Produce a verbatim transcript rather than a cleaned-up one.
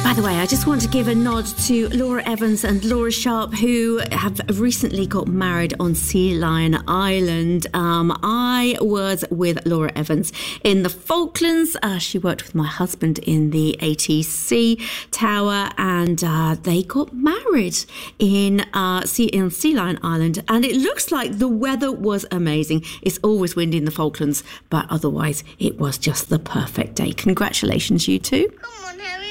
By the way, I just want to give a nod to Laura Evans and Laura Sharp, who have recently got married on Sea Lion Island. Um, I was with Laura Evans in the Falklands. Uh, she worked with my husband in the A T C Tower, and uh, they got married in, uh, sea, in Sea Lion Island. And it looks like the weather was amazing. It's always windy in the Falklands, but otherwise it was just the perfect day. Congratulations, you two. Come on, Harry.